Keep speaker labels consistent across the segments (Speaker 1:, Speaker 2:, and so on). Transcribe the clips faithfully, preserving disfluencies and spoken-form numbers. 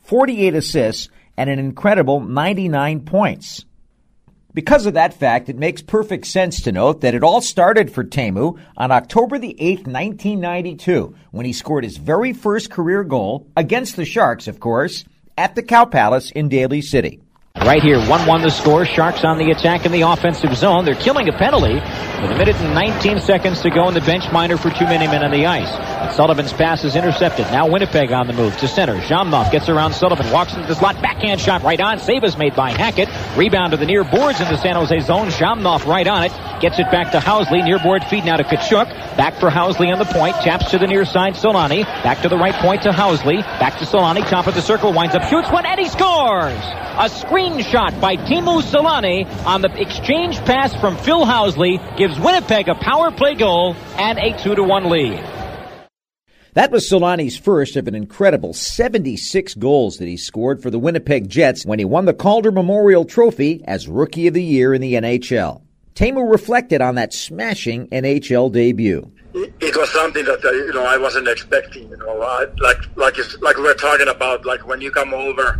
Speaker 1: forty-eight assists, and an incredible ninety-nine points. Because of that fact, it makes perfect sense to note that it all started for Teemu on October the eighth, nineteen ninety-two, when he scored his very first career goal, against the Sharks, of course, at the Cow Palace in Daly City.
Speaker 2: Right here, one one the score. Sharks on the attack in the offensive zone. They're killing a penalty with a minute and nineteen seconds to go in the bench minor for too many men on the ice. And Sullivan's pass is intercepted. Now Winnipeg on the move to center. Zhamnov gets around Sullivan, walks into the slot, backhand shot right on. Save is made by Hackett. Rebound to the near boards in the San Jose zone. Zhamnov right on it. Gets it back to Housley. Near board feed now to Tkachuk. Back for Housley on the point. Taps to the near side, Solani. Back to the right point to Housley. Back to Solani. Top of the circle. Winds up, shoots one, and he scores! A screenshot by Teemu Solani on the exchange pass from Phil Housley gives Winnipeg a power play goal and a two to one lead.
Speaker 1: That was Solani's first of an incredible seventy-six goals that he scored for the Winnipeg Jets when he won the Calder Memorial Trophy as Rookie of the Year in the N H L. Teemu reflected on that smashing N H L debut.
Speaker 3: It was something that uh, you know I wasn't expecting. You know, I, like like it's, like we were talking about, like when you come over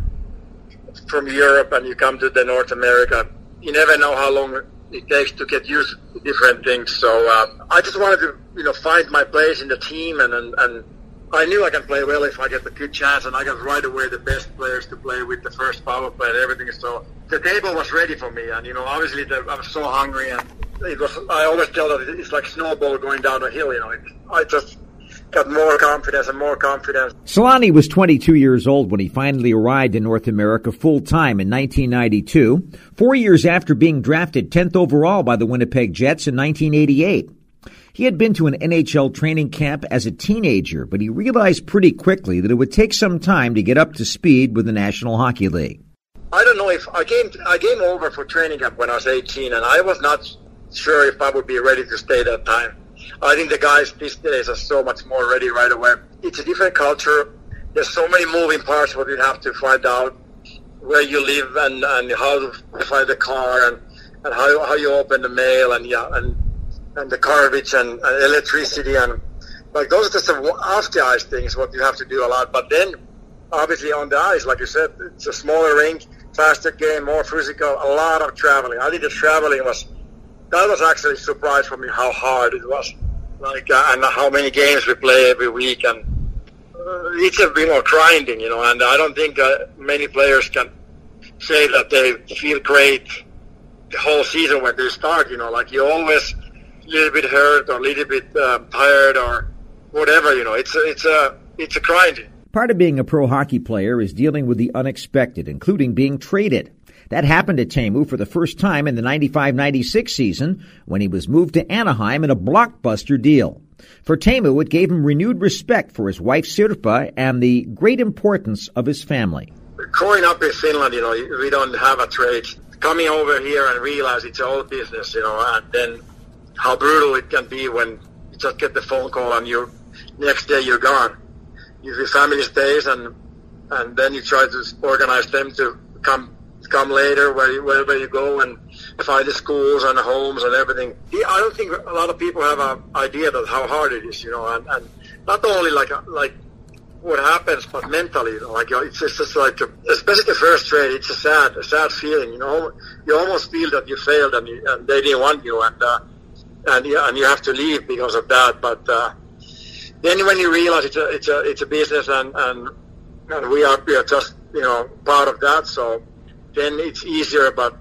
Speaker 3: from Europe and you come to the North America, you never know how long it takes to get used to different things. So uh, I just wanted to, you know, find my place in the team, and, and and I knew I can play well if I get the good chance, and I got right away the best players to play with, the first power play and everything. So the table was ready for me, and you know, obviously the, I was so hungry, and it was. I always tell that it's like snowball going down a hill. You know, it, I just got more confidence and more confidence.
Speaker 1: Solani was twenty-two years old when he finally arrived in North America full-time in nineteen ninety-two, four years after being drafted tenth overall by the Winnipeg Jets in nineteen eighty-eight. He had been to an N H L training camp as a teenager, but he realized pretty quickly that it would take some time to get up to speed with the National Hockey League.
Speaker 3: I don't know if I came I came over for training camp when I was eighteen, and I was not sure if I would be ready to stay that time. I think the guys these days are so much more ready right away. It's a different culture. There's so many moving parts what you have to find out, where you live and, and how to find the car, and, and how how you open the mail, and yeah and and the garbage and, and electricity, and like those are just some off the ice things what you have to do a lot. But then obviously on the ice, like you said, it's a smaller rink, faster game, more physical, a lot of traveling. I think the traveling was that was actually a surprise for me how hard it was. Like, uh, and how many games we play every week, and uh, it's a bit more grinding, you know, and I don't think uh, many players can say that they feel great the whole season when they start, you know, like you're always a little bit hurt or a little bit uh, tired or whatever, you know, it's a, it's a, it's a grinding.
Speaker 1: Part of being a pro hockey player is dealing with the unexpected, including being traded. That happened to Teemu for the first time in the ninety-five ninety-six season when he was moved to Anaheim in a blockbuster deal. For Teemu, it gave him renewed respect for his wife Sirpa and the great importance of his family.
Speaker 3: Growing up in Finland, you know, we don't have a trade. Coming over here and realize it's all business, you know, and then how brutal it can be when you just get the phone call and you next day you're gone. Your family stays, and and then you try to organize them to come. come later where you, wherever you go and find the schools and the homes and everything. I don't think a lot of people have an idea of how hard it is, you know, and, and not only like like what happens, but mentally, you know, like it's just, it's just like, a, especially the first trade, it's a sad, a sad feeling, you know. You almost feel that you failed and, you, and they didn't want you, and uh, and yeah, and you have to leave because of that. But uh, then when you realize it's a it's a it's a business, and and, and we are we are just, you know, part of that, so. Then it's easier, but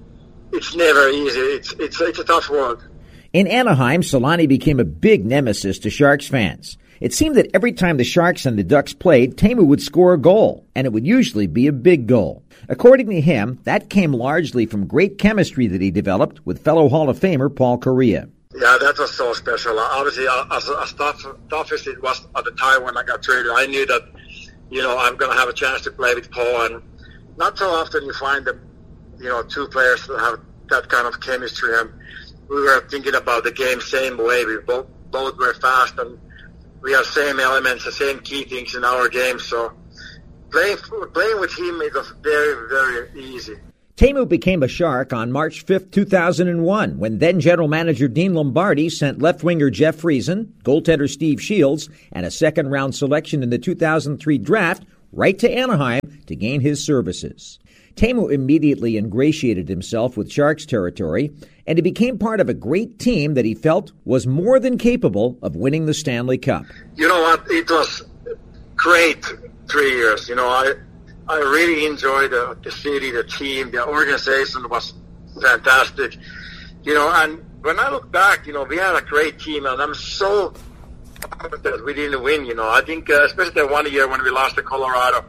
Speaker 3: it's never easy. It's it's it's a tough world.
Speaker 1: In Anaheim, Solani became a big nemesis to Sharks fans. It seemed that every time the Sharks and the Ducks played, Teemu would score a goal, and it would usually be a big goal. According to him, that came largely from great chemistry that he developed with fellow Hall of Famer Paul Kariya.
Speaker 3: Yeah, that was so special. Obviously, as, as tough, tough as it was at the time when I got traded, I knew that, you know, I'm going to have a chance to play with Paul, and not so often you find them, you know, two players that have that kind of chemistry. And we were thinking about the game same way. We both both were fast, and we have same elements, the same key things in our game. So playing playing with him it was very, very easy.
Speaker 1: Teemu became a Shark on March fifth, two thousand one, when then general manager Dean Lombardi sent left winger Jeff Friesen, goaltender Steve Shields, and a second round selection in the two thousand three draft right to Anaheim to gain his services. Teemu immediately ingratiated himself with Sharks territory, and he became part of a great team that he felt was more than capable of winning the Stanley Cup.
Speaker 3: You know what? It was great three years. You know, I I really enjoyed the, the city, the team, the organization was fantastic. You know, and when I look back, you know, we had a great team, and I'm so that we didn't win. You know, I think uh, especially that one year when we lost to Colorado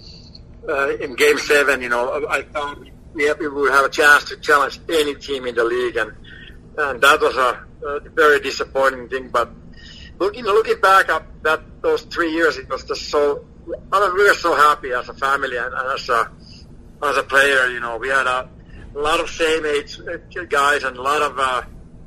Speaker 3: uh, in Game Seven. You know, I thought we, we would have a chance to challenge any team in the league, and and that was a, a very disappointing thing. But looking looking back at that those three years, it was just so. I mean, we were so happy as a family and, and as a as a player. You know, we had a, a lot of same age guys and a lot of. Uh,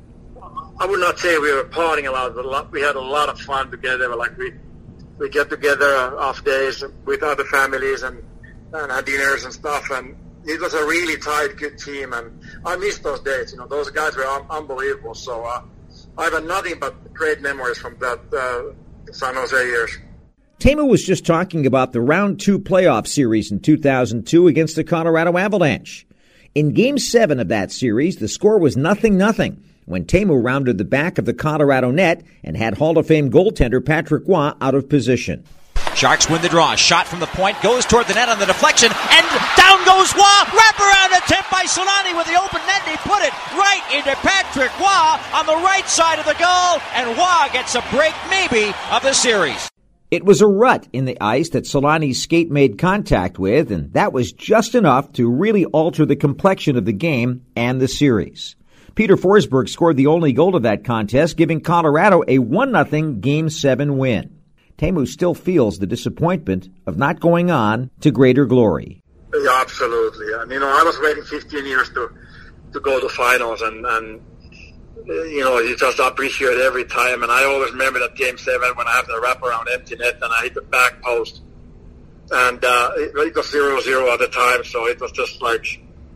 Speaker 3: I would not say we were partying a lot, but a lot, we had a lot of fun together. Like we, we get together off days with other families and, and had dinners and stuff. And it was a really tight, good team. And I miss those days. You know, those guys were un- unbelievable. So uh, I have nothing but great memories from that uh, San Jose years.
Speaker 1: Teemu was just talking about the round two playoff series in two thousand two against the Colorado Avalanche. In Game seven of that series, the score was nothing nothing. When Teemu rounded the back of the Colorado net and had Hall of Fame goaltender Patrick Roy out of position.
Speaker 4: Sharks win the draw. Shot from the point goes toward the net on the deflection, and down goes Roy. Wraparound attempt by Solani with the open net, and he put it right into Patrick Roy on the right side of the goal, and Roy gets a break maybe of the series.
Speaker 1: It was a rut in the ice that Solani's skate made contact with, and that was just enough to really alter the complexion of the game and the series. Peter Forsberg scored the only goal of that contest, giving Colorado a one nothing Game seven win. Teemu still feels the disappointment of not going on to greater glory.
Speaker 3: Yeah, absolutely. And, you know, I was waiting fifteen years to, to go to finals, and, and, you know, you just appreciate every time. And I always remember that Game seven when I had the wraparound empty net and I hit the back post. And uh, it, it was zero zero at the time, so it was just like...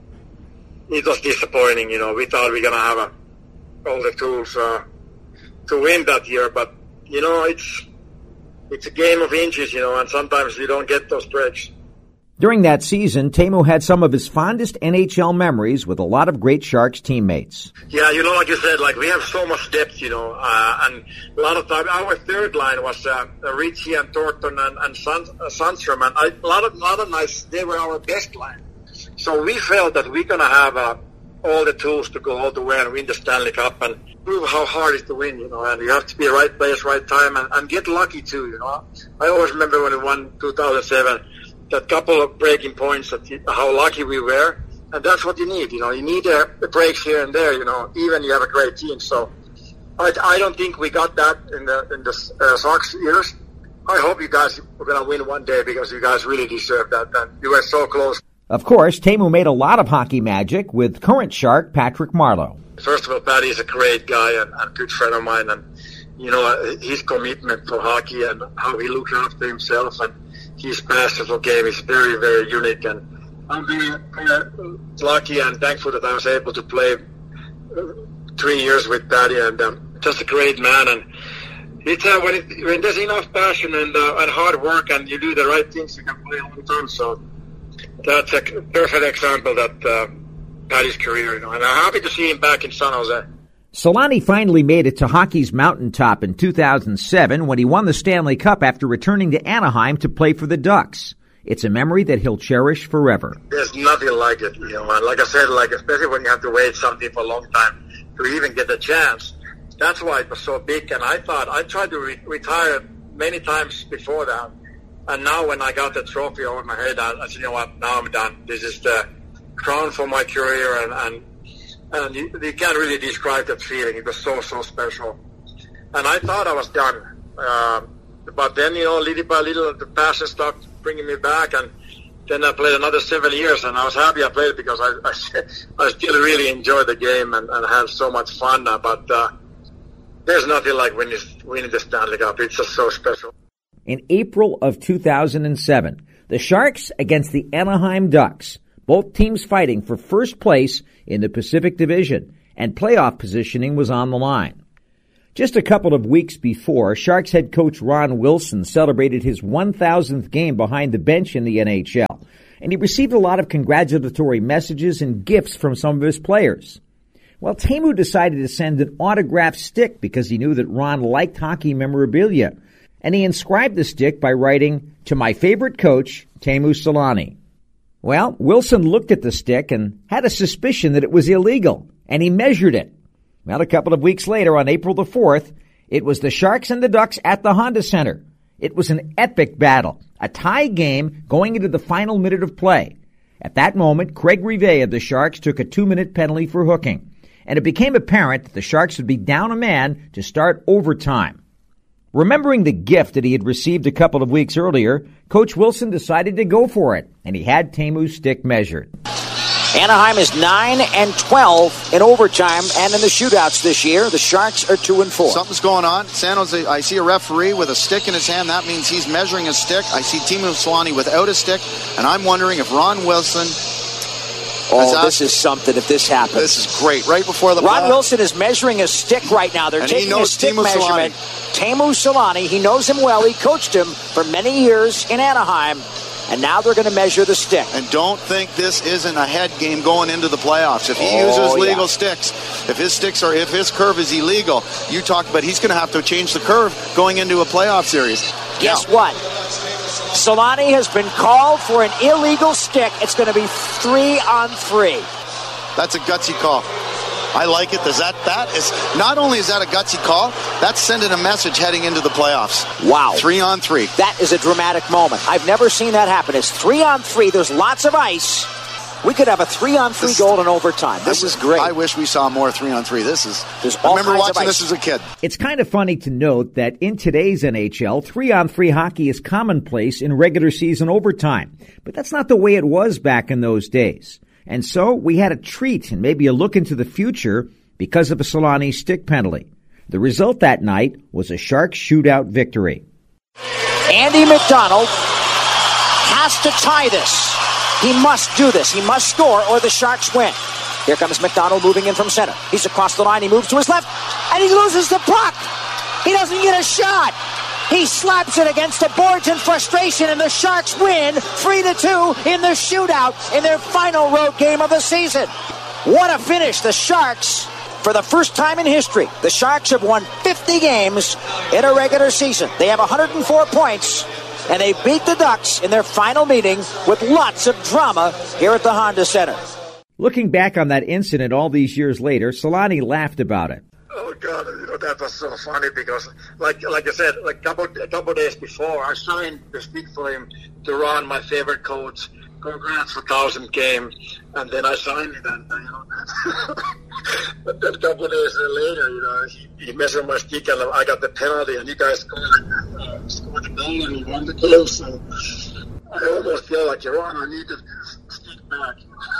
Speaker 3: It was disappointing, you know. We thought we were going to have a, all the tools uh, to win that year. But, you know, it's it's a game of inches, you know, and sometimes you don't get those breaks.
Speaker 1: During that season, Teemu had some of his fondest N H L memories with a lot of great Sharks teammates.
Speaker 3: Yeah, you know, like you said, like we have so much depth, you know, uh, and a lot of time our third line was uh, Ritchie and Thornton and, and Sun, uh, Sundstrom, and I, a lot of, a lot of nights they were our best line. So we felt that we're going to have uh, all the tools to go all the way and win the Stanley Cup and prove how hard it is to win, you know, and you have to be the right place, right time, and, and get lucky too, you know. I always remember when we won two thousand seven, that couple of breaking points, that how lucky we were, and that's what you need, you know. You need uh, the breaks here and there, you know, even you have a great team. So I, I don't think we got that in the, in the uh, Sox years. I hope you guys are going to win one day because you guys really deserve that, and you were so close.
Speaker 1: Of course, Teemu made a lot of hockey magic with current Shark Patrick Marleau.
Speaker 3: First of all, Patty is a great guy and a good friend of mine, and you know his commitment for hockey and how he looks after himself and his passion for game is very, very unique. And I'm very, very lucky and thankful that I was able to play three years with Patty, and um, just a great man. And it's uh, when, it, when there's enough passion and uh, and hard work and you do the right things, you can play a long time. So. That's a perfect example that uh, Patty's career, you know, and I'm happy to see him back in San Jose.
Speaker 1: Solani finally made it to hockey's mountaintop in two thousand seven when he won the Stanley Cup after returning to Anaheim to play for the Ducks. It's a memory that he'll cherish forever.
Speaker 3: There's nothing like it, you know, and like I said, like especially when you have to wait something for a long time to even get a chance. That's why it was so big, and I thought I tried to re- retire many times before that. And now when I got the trophy over my head, I, I said, you know what, now I'm done. This is the crown for my career, and, and, and you, you can't really describe that feeling. It was so, so special. And I thought I was done. Uh, but then, you know, little by little, the passion stopped bringing me back, and then I played another seven years, and I was happy I played because I, I, I still really enjoyed the game and, and had so much fun. Uh, but uh, there's nothing like when you win the Stanley Cup. It's just so special.
Speaker 1: In April of two thousand seven, the Sharks against the Anaheim Ducks, both teams fighting for first place in the Pacific Division, and playoff positioning was on the line. Just a couple of weeks before, Sharks head coach Ron Wilson celebrated his one thousandth game behind the bench in the N H L and he received a lot of congratulatory messages and gifts from some of his players. Well, Teemu decided to send an autographed stick because he knew that Ron liked hockey memorabilia, and he inscribed the stick by writing, "To my favorite coach, Teemu Selanne." Well, Wilson looked at the stick and had a suspicion that it was illegal, and he measured it. Well, a couple of weeks later, on April the fourth, it was the Sharks and the Ducks at the Honda Center. It was an epic battle, a tie game going into the final minute of play. At that moment, Craig Rivet of the Sharks took a two-minute penalty for hooking, and it became apparent that the Sharks would be down a man to start overtime. Remembering the gift that he had received a couple of weeks earlier, Coach Wilson decided to go for it, and he had Teemu's stick measured.
Speaker 2: Anaheim is nine and twelve in overtime and in the shootouts this year. The Sharks are two and four.
Speaker 5: Something's going on. San Jose, I see a referee with a stick in his hand. That means he's measuring his stick. I see Teemu Selanne without a stick, and I'm wondering if Ron Wilson...
Speaker 2: Oh, this is something if this happens.
Speaker 5: This is great. Right before the
Speaker 2: Ron
Speaker 5: ball.
Speaker 2: Wilson is measuring his stick right now. They're
Speaker 5: and
Speaker 2: taking
Speaker 5: he knows
Speaker 2: his stick
Speaker 5: Teemu
Speaker 2: measurement. Teemu Selanne, he knows him well. He coached him for many years in Anaheim. And now they're going to measure the stick.
Speaker 5: And don't think this isn't a head game going into the playoffs. If he
Speaker 2: oh,
Speaker 5: uses legal
Speaker 2: yeah.
Speaker 5: sticks, if his sticks are, if his curve is illegal, you talk, but he's going to have to change the curve going into a playoff series.
Speaker 2: Guess
Speaker 5: now,
Speaker 2: what? Selanne has been called for an illegal stick. It's going to be three on three.
Speaker 5: That's a gutsy call. I like it. Does that that is not only is that a gutsy call, that's sending a message heading into the playoffs.
Speaker 2: Wow.
Speaker 5: Three on three.
Speaker 2: That is a dramatic moment. I've never seen that happen. It's three on three. There's lots of ice. We could have a three on three goal in overtime. This, this is great.
Speaker 5: I wish we saw more three on three. This is.
Speaker 2: There's
Speaker 5: I
Speaker 2: all
Speaker 5: remember
Speaker 2: kinds
Speaker 5: watching
Speaker 2: of ice.
Speaker 5: This as a kid.
Speaker 1: It's kind of funny to note that in today's N H L, three on three hockey is commonplace in regular season overtime. But that's not the way it was back in those days. And so we had a treat and maybe a look into the future because of a Selanne stick penalty. The result that night was a Sharks shootout victory.
Speaker 2: Andy McDonald has to tie this. He must do this. He must score or the Sharks win. Here comes McDonald moving in from center. He's across the line. He moves to his left, and he loses the puck. He doesn't get a shot. He slaps it against the boards in frustration, and the Sharks win three to two in the shootout in their final road game of the season. What a finish. The Sharks, for the first time in history, the Sharks have won fifty games in a regular season. They have one hundred four points, and they beat the Ducks in their final meeting with lots of drama here at the Honda Center.
Speaker 1: Looking back on that incident all these years later, Selanne laughed about it.
Speaker 3: Oh God, you know, that was so funny because, like, like I said, like couple, a couple days before, I signed the stick for him to run my favorite coach. Congrats for thousand game, and then I signed it, and you know, but then a couple of days later, you know, he, he measured my stick, and I got the penalty, and you guys scored, uh, scored the goal, and he won the game. So I almost feel like you're on. I need the stick back.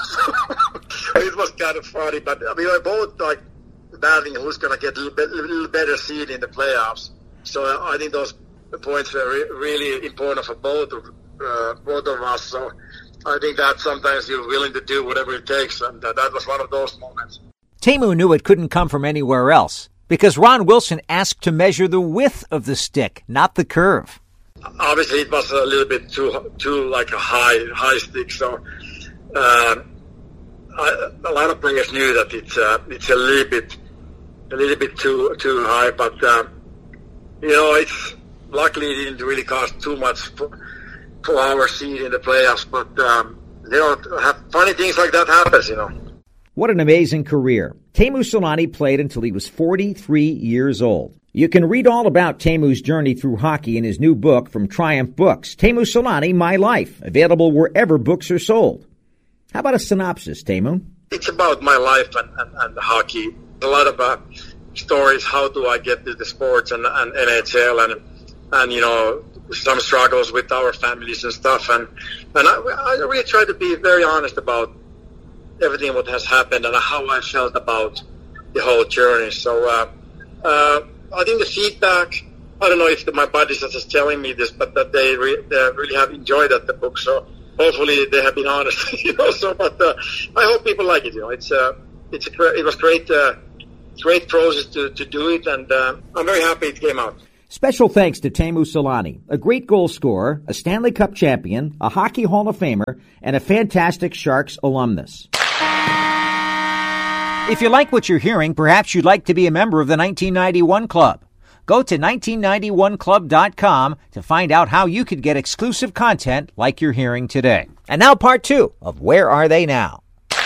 Speaker 3: It was kind of funny, but I mean, I both like battling who's going to get a little, bit, a little better seed in the playoffs. So I think those points were re- really important for both of uh, both of us. So I think that sometimes you're willing to do whatever it takes, and uh, that was one of those moments.
Speaker 1: Teemu knew it couldn't come from anywhere else because Ron Wilson asked to measure the width of the stick, not the curve.
Speaker 3: Obviously, it was a little bit too too like a high high stick. So uh, I, a lot of players knew that it's uh, it's a little bit a little bit too too high. But uh, you know, it's luckily it didn't really cost too much for, for our seed in the playoffs. But um, you know, have funny things like that happens. You know.
Speaker 1: What an amazing career. Teemu Selanne played until he was forty-three years old. You can read all about Teemu's journey through hockey in his new book from Triumph Books, Teemu Selanne, My Life, available wherever books are sold. How about a synopsis, Teemu?
Speaker 3: It's about my life and, and, and hockey. A lot of uh, stories, how do I get to the sports and, and N H L, and, and, you know, some struggles with our families and stuff. And, and I, I really try to be very honest about everything what has happened and how I felt about the whole journey. So uh, uh, I think the feedback, I don't know if the, my buddies are just telling me this, but that they, re, they really have enjoyed that, the book. So hopefully they have been honest, you know. So, but uh, I hope people like it. You know, it's uh, it's a, it was great, uh, great process to, to do it, and uh, I'm very happy it came out.
Speaker 1: Special thanks to Teemu Selanne, a great goal scorer, a Stanley Cup champion, a Hockey Hall of Famer, and a fantastic Sharks alumnus. If you like what you're hearing, perhaps you'd like to be a member of the nineteen ninety-one Club. Go to nineteen ninety-one club dot com to find out how you could get exclusive content like you're hearing today. And now part two of Where Are They Now?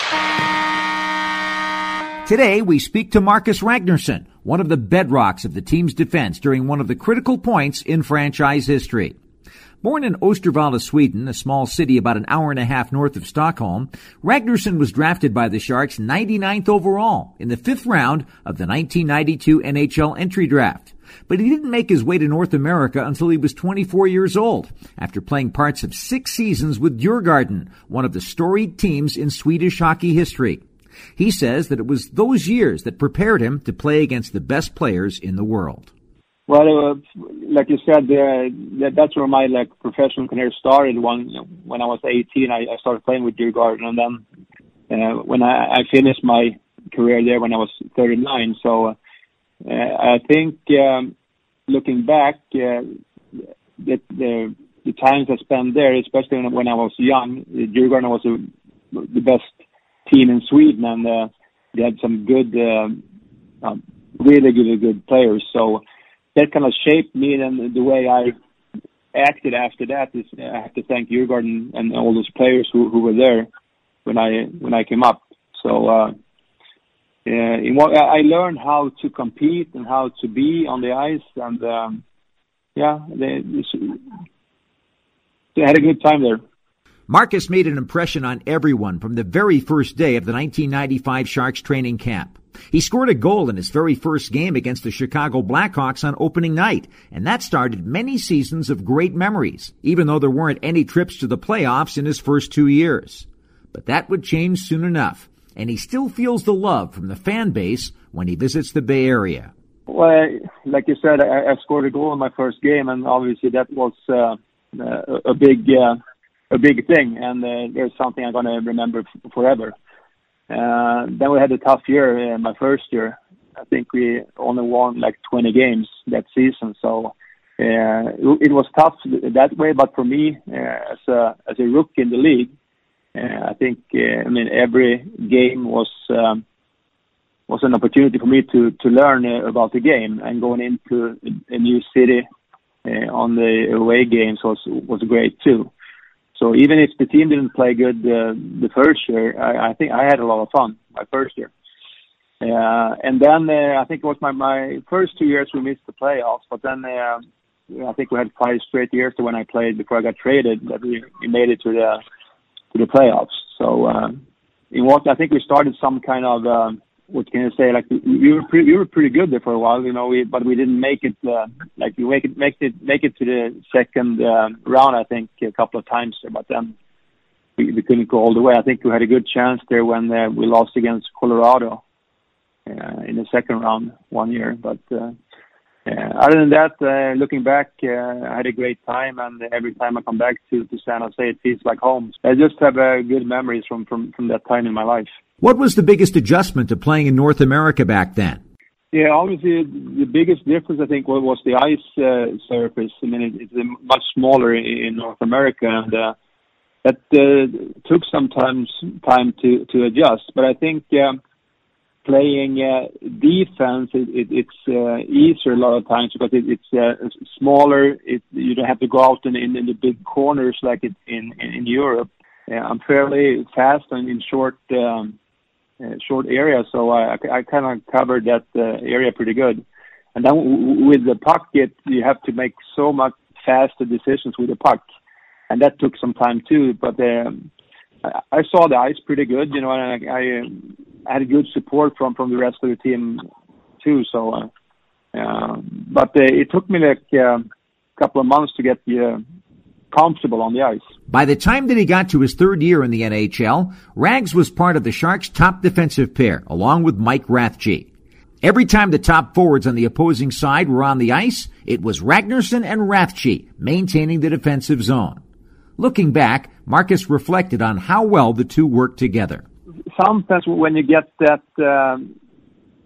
Speaker 1: Today, we speak to Marcus Ragnarsson, one of the bedrocks of the team's defense during one of the critical points in franchise history. Born in Östervalla, Sweden, a small city about an hour and a half north of Stockholm, Ragnarsson was drafted by the Sharks ninety-ninth overall in the fifth round of the nineteen ninety-two N H L entry draft. But he didn't make his way to North America until he was twenty-four years old, after playing parts of six seasons with Djurgården, one of the storied teams in Swedish hockey history. He says that it was those years that prepared him to play against the best players in the world.
Speaker 6: Well, uh, like you said, uh, that, that's where my like professional career started. When when I was eighteen, I, I started playing with Djurgården, and then uh, when I, I finished my career there when I was thirty-nine. So uh, I think um, looking back, uh, the, the the times I spent there, especially when, when I was young, Djurgården was a, the best team in Sweden, and uh, they had some good, uh, um, really good, good players. So that kind of shaped me, and the way I acted after that is I have to thank Djurgården and all those players who, who were there when I when I came up. So uh, uh, in what, I learned how to compete and how to be on the ice, and um, yeah, they, they had a good time there.
Speaker 1: Marcus made an impression on everyone from the very first day of the nineteen ninety-five Sharks training camp. He scored a goal in his very first game against the Chicago Blackhawks on opening night, and that started many seasons of great memories, even though there weren't any trips to the playoffs in his first two years. But that would change soon enough, and he still feels the love from the fan base when he visits the Bay Area.
Speaker 6: Well, like you said, I, I scored a goal in my first game, and obviously that was uh, a, a big... Uh, a big thing, and uh, there's something I'm going to remember f- forever. Uh, then we had a tough year, uh, my first year. I think we only won like twenty games that season, so uh, it was tough that way. But for me, uh, as a as a rookie in the league, uh, I think uh, I mean every game was um, was an opportunity for me to to learn uh, about the game, and going into a new city uh, on the away games was was great too. So even if the team didn't play good uh, the first year, I, I think I had a lot of fun my first year. Uh, and then uh, I think it was my, my first two years we missed the playoffs, but then uh, I think we had five straight years when I played before I got traded that we, we made it to the to the playoffs. So uh, in what I think we started some kind of uh, what can I say? Like we were pretty, we were pretty good there for a while, you know. We, but we didn't make it. Uh, like we make it, make it, make it to the second uh, round. I think a couple of times, but then we, we couldn't go all the way. I think we had a good chance there when uh, we lost against Colorado uh, in the second round one year. But uh, uh, other than that, uh, looking back, uh, I had a great time, and every time I come back to, to San Jose, it feels like home. I just have uh, good memories from, from, from that time in my life.
Speaker 1: What was the biggest adjustment to playing in North America back then?
Speaker 6: Yeah, obviously the biggest difference, I think, was the ice uh, surface. I mean, it, it's much smaller in North America, and uh, that uh, took some time, time to, to adjust. But I think uh, playing uh, defense, it, it, it's uh, easier a lot of times because it, it's uh, smaller. It, you don't have to go out in, in, in the big corners like it in, in, in Europe. Uh, I'm fairly fast and in short um, uh, short area, so I, I kind of covered that uh, area pretty good. And then w- with the puck, it, you have to make so much faster decisions with the puck, and that took some time too. But um, I, I saw the ice pretty good, you know, and I, I, I had good support from, from the rest of the team too. So, uh, uh, but uh, it took me like uh, a couple of months to get uh, comfortable on the ice.
Speaker 1: By the time that he got to his third year in the N H L, Rags was part of the Sharks' top defensive pair, along with Mike Rathje. Every time the top forwards on the opposing side were on the ice, it was Ragnarsson and Rathje maintaining the defensive zone. Looking back, Marcus reflected on how well the two worked together.
Speaker 6: Sometimes when you get that um,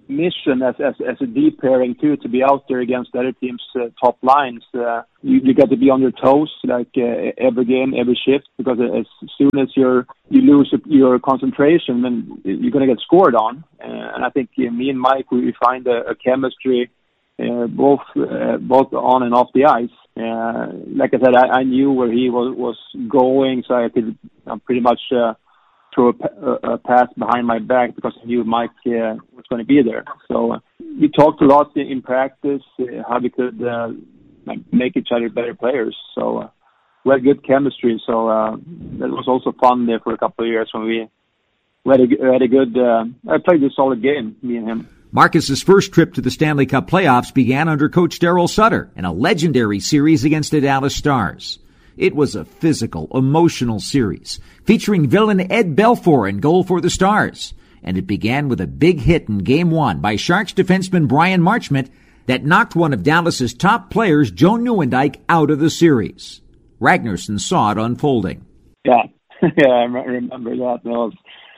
Speaker 6: mission as, as as a deep pairing too, to be out there against the other team's uh, top lines. Uh, you, you got to be on your toes like uh, every game, every shift, because as soon as you're you lose your concentration, then you're going to get scored on. Uh, and I think uh, me and Mike, we find a, a chemistry uh, both uh, both on and off the ice. Uh, like I said, I, I knew where he was was going, so I could uh, pretty much. Uh, throw a, a pass behind my back because I knew Mike uh, was going to be there. So uh, we talked a lot in, in practice uh, how we could uh, make each other better players. So uh, we had good chemistry. So uh, that was also fun there for a couple of years when we, we had, a, had a good. Uh, I played a solid game, me and him.
Speaker 1: Marcus's first trip to the Stanley Cup playoffs began under coach Daryl Sutter in a legendary series against the Dallas Stars. It was a physical, emotional series featuring villain Ed Belfour in goal for the Stars. And it began with a big hit in Game one by Sharks defenseman Brian Marchment that knocked one of Dallas's top players, Joe Nieuwendyk, out of the series. Ragnarsson saw it unfolding.
Speaker 6: Yeah, yeah, I remember that. It was,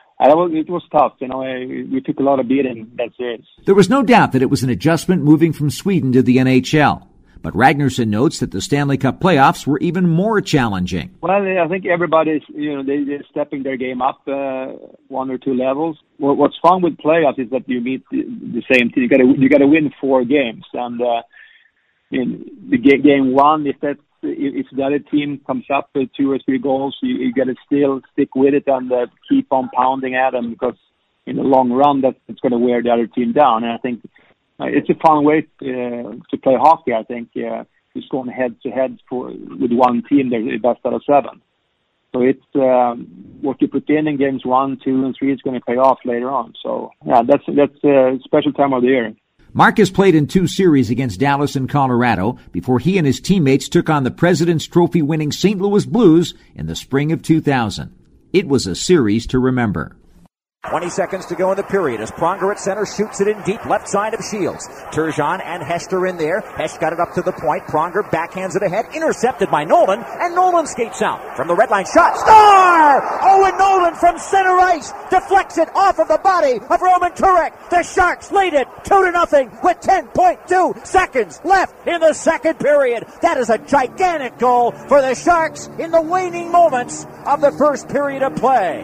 Speaker 6: it was tough. You know, we took a lot of beating that series.
Speaker 1: There was no doubt that it was an adjustment moving from Sweden to the N H L. But Ragnarsson notes that the Stanley Cup playoffs were even more challenging.
Speaker 6: Well, I think everybody's, you know, they, they're stepping their game up uh, one or two levels. Well, what's fun with playoffs is that you meet the, the same team. You got to you got to win four games, and uh, in the game, game one, if that if the other team comes up with two or three goals, you, you got to still stick with it and uh, keep on pounding at them, because in the long run, that's it's going to wear the other team down. And I think. Uh, it's a fun way uh, to play hockey, I think, uh, just going head-to-head for, with one team, they're the best out of seven. So it's um, what you put in in games one, two, and three is going to pay off later on. So, yeah, that's that's a special time of the year.
Speaker 1: Marcus played in two series against Dallas and Colorado before he and his teammates took on the President's Trophy-winning Saint Louis Blues in the spring of two thousand. It was a series to remember.
Speaker 2: twenty seconds to go in the period as Pronger at center shoots it in deep left side of Shields. Turgeon and Hester in there. Hesh got it up to the point. Pronger backhands it ahead. Intercepted by Nolan, and Nolan skates out. From the red line shot. Star! Owen Nolan from center ice deflects it off of the body of Roman Turek. The Sharks lead it two to nothing with ten point two seconds left in the second period. That is a gigantic goal for the Sharks in the waning moments of the first period of play.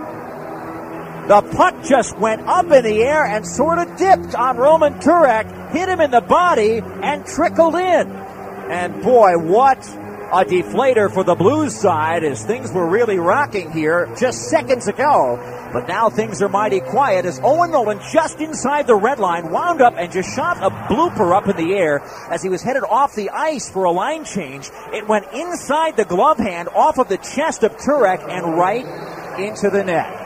Speaker 2: The puck just went up in the air and sort of dipped on Roman Turek, hit him in the body, and trickled in. And boy, what a deflator for the Blues side, as things were really rocking here just seconds ago. But now things are mighty quiet as Owen Nolan, just inside the red line, wound up and just shot a blooper up in the air as he was headed off the ice for a line change. It went inside the glove hand, off of the chest of Turek, and right into the net.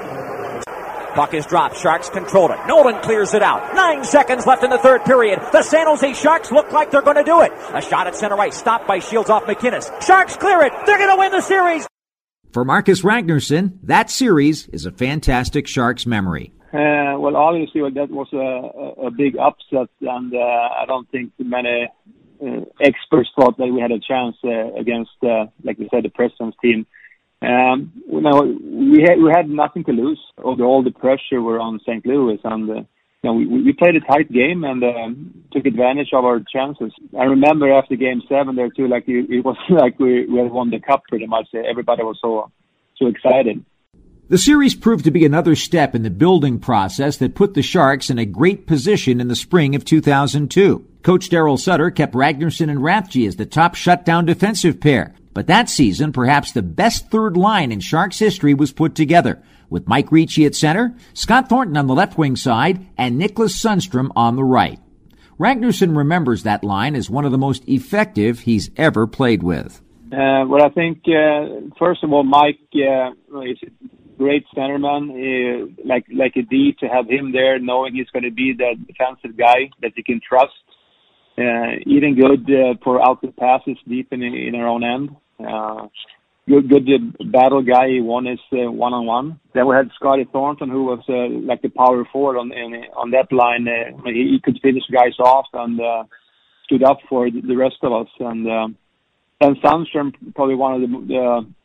Speaker 2: Puck is dropped. Sharks control it. Nolan clears it out. Nine seconds left in the third period. The San Jose Sharks look like they're going to do it. A shot at center ice, stopped by Shields off McInnes. Sharks clear it. They're going to win the series.
Speaker 1: For Marcus Ragnarsson, that series is a fantastic Sharks memory.
Speaker 6: Uh, well, obviously, that was a, a big upset, and uh, I don't think many uh, experts thought that we had a chance uh, against, uh, like you said, the President's team. Um, you know, we had we had nothing to lose. Although all the pressure were on Saint Louis, and uh, you know, we we played a tight game and um, took advantage of our chances. I remember after Game Seven there too, like it, it was like we we had won the cup pretty much. Everybody was so so excited.
Speaker 1: The series proved to be another step in the building process that put the Sharks in a great position in the spring of two thousand two. Coach Daryl Sutter kept Ragnarsson and Rathje as the top shutdown defensive pair. But that season, perhaps the best third line in Sharks history was put together, with Mike Ricci at center, Scott Thornton on the left wing side, and Nicklas Sundstrom on the right. Ragnarsson remembers that line as one of the most effective he's ever played with.
Speaker 6: Uh, well, I think, uh, first of all, Mike uh, is a great centerman, uh, like, like a D, to have him there, knowing he's going to be the defensive guy that you can trust. Uh, even good uh, for out the passes deep in in our own end. Uh, good good uh, battle guy. He won his uh, one-on-one. Then we had Scotty Thornton, who was uh, like the power forward on in, on that line. Uh, he, he could finish guys off and uh, stood up for the rest of us. And uh, and Sundstrom, probably one of the, the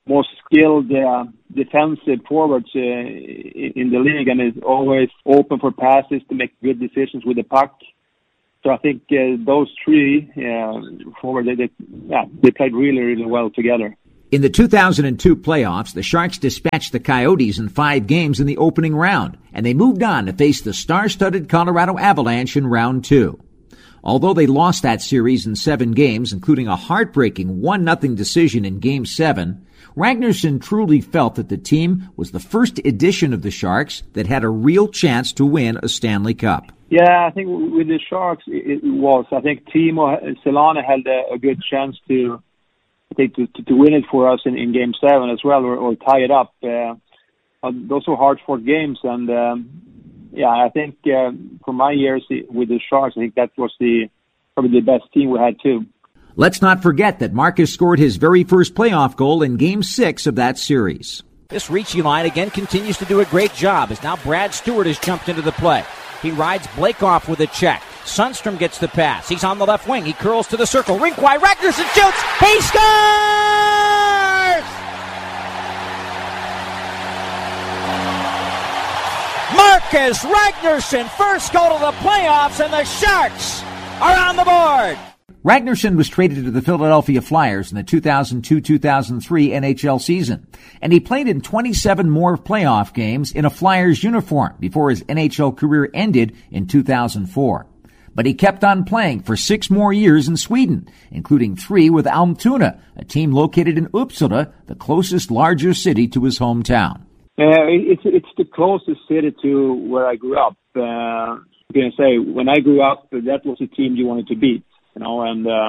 Speaker 6: most skilled uh, defensive forwards uh, in the league, and is always open for passes to make good decisions with the puck. So I think uh, those three uh, forwards, they, they, yeah, they played really, really well together.
Speaker 1: In the two thousand two playoffs, the Sharks dispatched the Coyotes in five games in the opening round, and they moved on to face the star-studded Colorado Avalanche in round two. Although they lost that series in seven games, including a heartbreaking one nothing decision in Game seven, Ragnarsson truly felt that the team was the first edition of the Sharks that had a real chance to win a Stanley Cup.
Speaker 6: Yeah, I think with the Sharks it was. I think Timo Selänne had a, a good chance to, I think, to, to, to win it for us in, in Game seven as well, or, or tie it up. Uh, those were hard-fought games, and um, yeah, I think uh, for my years with the Sharks, I think that was the probably the best team we had too.
Speaker 1: Let's not forget that Marcus scored his very first playoff goal in Game six of that series.
Speaker 2: This Ricci line again continues to do a great job as now Brad Stewart has jumped into the play. He rides Blake off with a check. Sundstrom gets the pass. He's on the left wing. He curls to the circle. Rink wide. Ragnarsson shoots. He scores! Marcus Ragnarsson, first goal of the playoffs, and the Sharks are on the board.
Speaker 1: Ragnarsson was traded to the Philadelphia Flyers in the two thousand two two thousand three N H L season, and he played in twenty-seven more playoff games in a Flyers uniform before his N H L career ended in two thousand four. But he kept on playing for six more years in Sweden, including three with Almtuna, a team located in Uppsala, the closest larger city to his hometown.
Speaker 6: Uh, it's it's the closest city to where I grew up. Uh, I'm going to say, when I grew up, that was the team you wanted to beat. You know, and uh,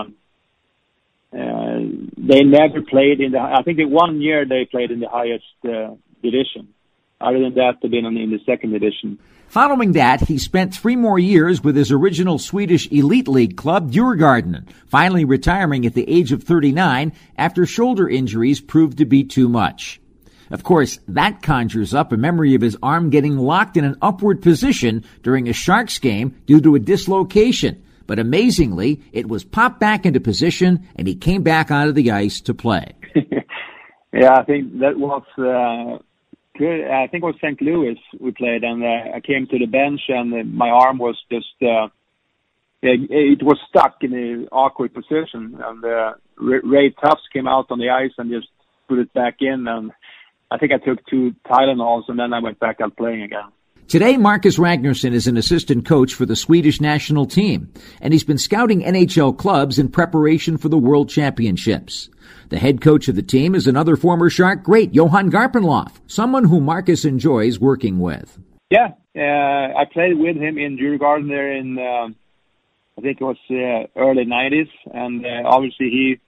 Speaker 6: uh, they never played in the. I think in one year they played in the highest uh, division. Other than that, they've been in the second division.
Speaker 1: Following that, he spent three more years with his original Swedish elite league club, Djurgården, finally retiring at the age of thirty-nine after shoulder injuries proved to be too much. Of course, that conjures up a memory of his arm getting locked in an upward position during a Sharks game due to a dislocation. But amazingly, it was popped back into position, and he came back onto the ice to play.
Speaker 6: Yeah, I think that was uh, good. I think it was Saint Louis we played, and uh, I came to the bench, and uh, my arm was just, uh, it, it was stuck in an awkward position. And uh, Ray Tufts came out on the ice and just put it back in, and I think I took two Tylenols, and then I went back out playing again.
Speaker 1: Today, Marcus Ragnarsson is an assistant coach for the Swedish national team, and he's been scouting N H L clubs in preparation for the World Championships. The head coach of the team is another former Shark great, Johan Garpenlov, someone who Marcus enjoys working with.
Speaker 6: Yeah, uh, I played with him in Djurgården there in, uh, I think it was uh, early nineties, and uh, obviously he,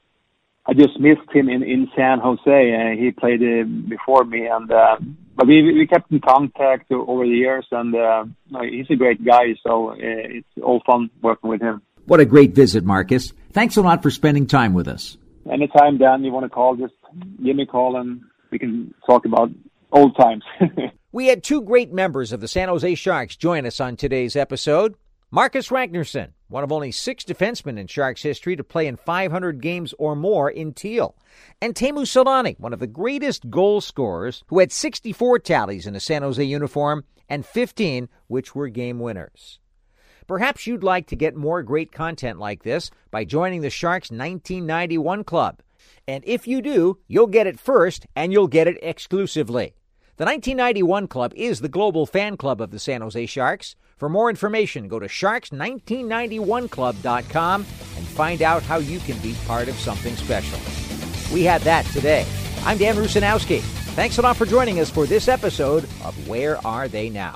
Speaker 6: I just missed him in, in San Jose. Uh, he played uh, before me, and uh, but we we kept in contact over the years, and uh, he's a great guy, so uh, it's all fun working with him.
Speaker 1: What a great visit, Marcus. Thanks a lot for spending time with us.
Speaker 6: Anytime, Dan, you want to call, just give me a call, and we can talk about old times.
Speaker 2: We had two great members of the San Jose Sharks join us on today's episode. Marcus Ragnarsson, one of only six defensemen in Sharks history to play in five hundred games or more in teal. And Teemu Selänne, one of the greatest goal scorers, who had sixty-four tallies in a San Jose uniform and fifteen which were game winners. Perhaps you'd like to get more great content like this by joining the Sharks nineteen ninety-one Club. And if you do, you'll get it first and you'll get it exclusively. The nineteen ninety-one Club is the global fan club of the San Jose Sharks. For more information, go to sharks nineteen ninety-one club dot com and find out how you can be part of something special. We had that today. I'm Dan Rusanowski. Thanks a lot for joining us for this episode of Where Are They Now?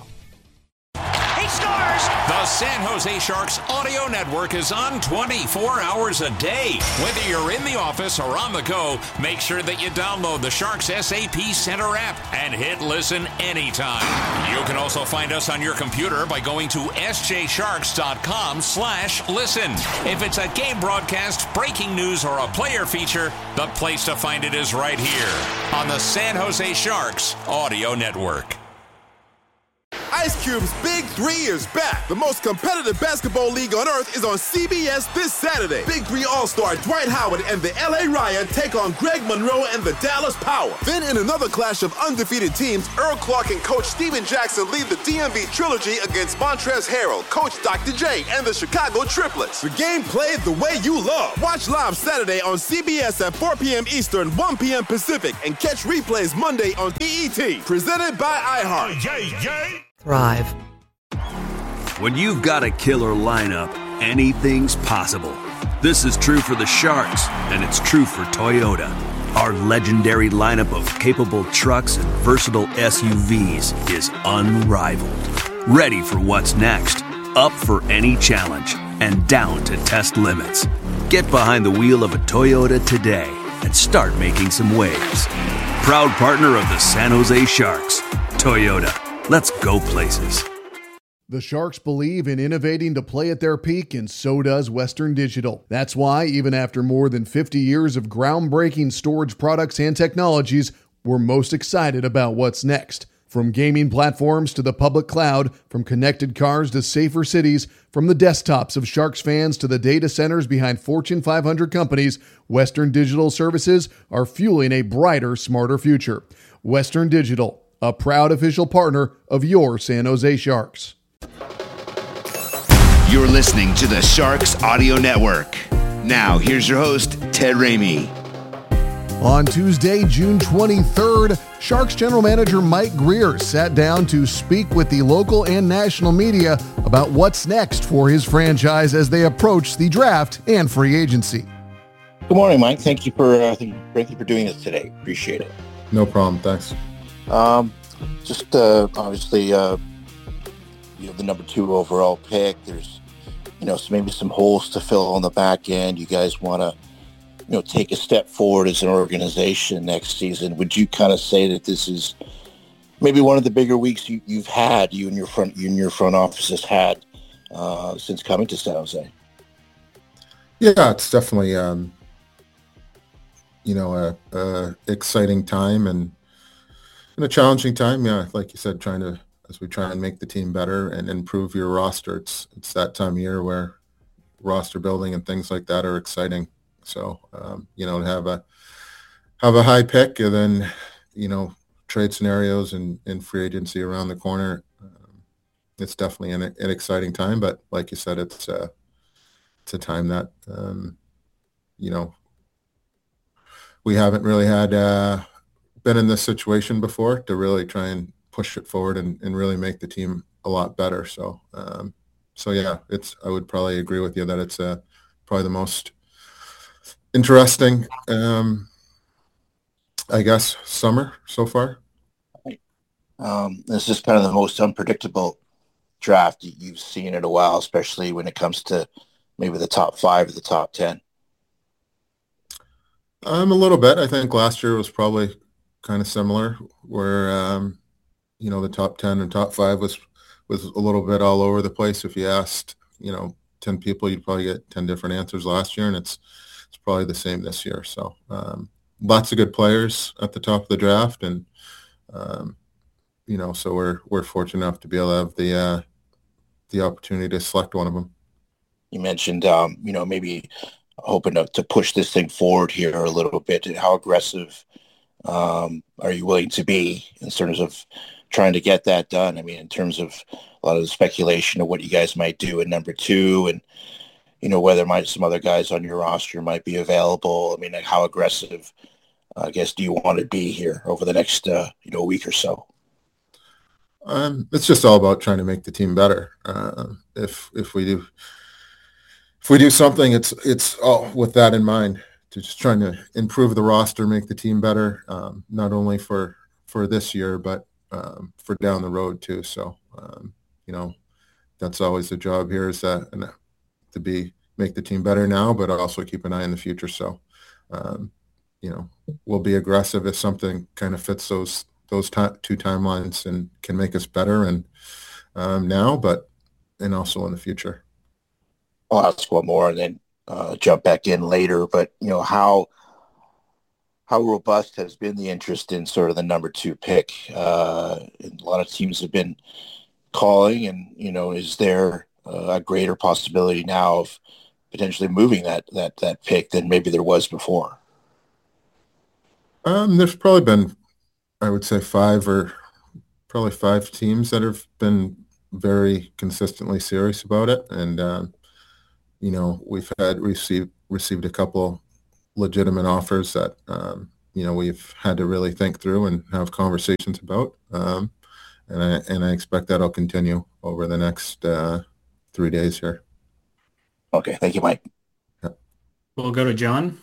Speaker 7: He scores! The San Jose Sharks audio network is on twenty-four hours a day. Whether you're in the office or on the go, make sure that you download the Sharks S A P Center app and hit listen anytime. You can also find us on your computer by going to s j sharks dot com slash listen. If it's a game broadcast, breaking news, or a player feature, the place to find it is right here on the San Jose Sharks audio network.
Speaker 8: Ice Cube's Big Three is back. The most competitive basketball league on earth is on C B S this Saturday. Big Three All-Star Dwight Howard and the L A Riot take on Greg Monroe and the Dallas Power. Then in another clash of undefeated teams, Earl Clark and Coach Steven Jackson lead the D M V Trilogy against Montrezl Harrell, Coach Doctor J, and the Chicago Triplets. The game played the way you love. Watch live Saturday on C B S at four p.m. Eastern, one p.m. Pacific, and catch replays Monday on B E T. Presented by iHeart.
Speaker 9: J J.
Speaker 10: Thrive.
Speaker 11: When you've got a killer lineup, anything's possible. This is true for the Sharks, and it's true for Toyota. Our legendary lineup of capable trucks and versatile S U Vs is unrivaled. Ready for what's next, up for any challenge, and down to test limits. Get behind the wheel of a Toyota today and start making some waves. Proud partner of the San Jose Sharks, Toyota. Let's go places.
Speaker 12: The Sharks believe in innovating to play at their peak, and so does Western Digital. That's why, even after more than fifty years of groundbreaking storage products and technologies, we're most excited about what's next. From gaming platforms to the public cloud, from connected cars to safer cities, from the desktops of Sharks fans to the data centers behind Fortune five hundred companies, Western Digital services are fueling a brighter, smarter future. Western Digital, a proud official partner of your San Jose Sharks.
Speaker 13: You're listening to the Sharks Audio Network. Now, here's your host, Ted Ramey.
Speaker 12: On Tuesday, June twenty-third, Sharks general manager Mike Grier sat down to speak with the local and national media about what's next for his franchise as they approach the draft and free agency.
Speaker 14: Good morning, Mike. Thank you for uh, thank you for doing this today. Appreciate it.
Speaker 15: No problem. Thanks.
Speaker 14: Um, just uh, obviously, uh, you have the number two overall pick. There's, you know, so maybe some holes to fill on the back end. You guys want to, you know, take a step forward as an organization next season. Would you kind of say that this is maybe one of the bigger weeks you, you've had, you and your front, you and your front office has had uh, since coming to San Jose?
Speaker 15: Yeah, it's definitely, um, you know, a, a exciting time and, and a challenging time. Yeah, like you said, trying to, as we try and make the team better and improve your roster. It's it's that time of year where roster building and things like that are exciting. So, um, you know, to have a have a high pick and then, you know, trade scenarios and, and free agency around the corner, um, it's definitely an, an exciting time. But like you said, it's uh, it's a time that, um, you know, we haven't really had uh, been in this situation before to really try and push it forward and, and really make the team a lot better. So, um, so yeah, it's, I would probably agree with you that it's uh, probably the most interesting, um, I guess, summer so far.
Speaker 14: Um, this is kind of the most unpredictable draft you've seen in a while, especially when it comes to maybe the top five or the top ten.
Speaker 15: Um, a little bit. I think last year was probably kind of similar, where um, you know, the top ten and top five was was a little bit all over the place. If you asked, you know, ten people, you'd probably get ten different answers last year, and it's it's probably the same this year. So um, lots of good players at the top of the draft, and um, you know, so we're we're fortunate enough to be able to have the uh, the opportunity to select one of them.
Speaker 14: You mentioned, um, you know, maybe hoping to, to push this thing forward here a little bit. How aggressive um, are you willing to be in terms of trying to get that done? I mean, in terms of a lot of the speculation of what you guys might do at number two, and, you know, whether might some other guys on your roster might be available. I mean, like, how aggressive, uh, I guess, do you want to be here over the next, uh, you know, week or so?
Speaker 15: Um, it's just all about trying to make the team better. Uh, if if we do if we do something, it's it's all with that in mind, to just trying to improve the roster, make the team better, um, not only for for this year, but um, for down the road too. So um, you know, that's always the job here, is that and to be make the team better now, but also keep an eye on the future. So um, you know, we'll be aggressive if something kind of fits those. those t- two timelines and can make us better, and um, now, but, and also in the future.
Speaker 14: I'll ask one more and then uh, jump back in later, but, you know, how, how robust has been the interest in sort of the number two pick? Uh, a lot of teams have been calling, and you know, is there uh, a greater possibility now of potentially moving that that that pick than maybe there was before?
Speaker 15: Um, there's probably been, I would say, five or probably five teams that have been very consistently serious about it, and um, you know, we've had received received a couple legitimate offers that um, you know, we've had to really think through and have conversations about, um, and I and I expect that'll continue over the next uh, three days here.
Speaker 14: Okay, thank you, Mike.
Speaker 15: Yeah.
Speaker 9: We'll go to John.